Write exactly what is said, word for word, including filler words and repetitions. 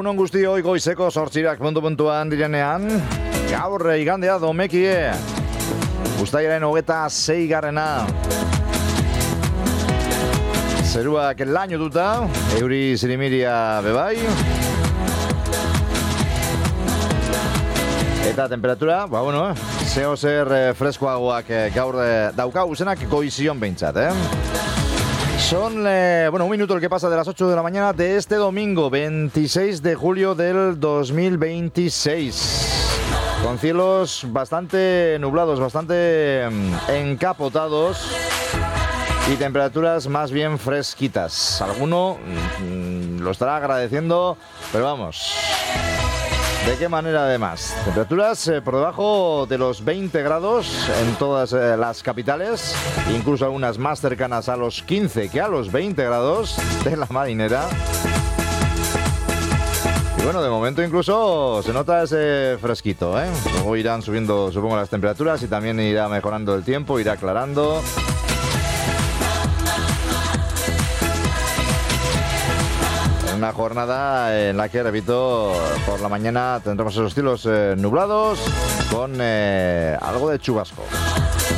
Egunon guztioi goizeko zortzirak puntu puntuan direnean. Gaur igandea domekie. Uztailaren hogeta seigarrena. Zeruak laino duta, euri zirimiria bebai. Eta temperatura, ba bueno, zeo zer freskoagoak gaur daukau zenak goizion behintzat, eh? Son, eh, bueno, un minuto el que pasa de las ocho de la mañana de este domingo, veintiséis de julio del dos mil veintiséis. Con cielos bastante nublados, bastante encapotados y temperaturas más bien fresquitas. Alguno mmm, lo estará agradeciendo, pero vamos, ¿de qué manera además? Temperaturas eh, por debajo de los veinte grados en todas eh, las capitales, incluso algunas más cercanas a los quince que a los veinte grados de la marinera. Y bueno, de momento incluso se nota ese fresquito, ¿eh? Luego irán subiendo, supongo, las temperaturas y también irá mejorando el tiempo, irá aclarando. Una jornada en la que, repito, por la mañana tendremos esos cielos eh, nublados con eh, algo de chubasco.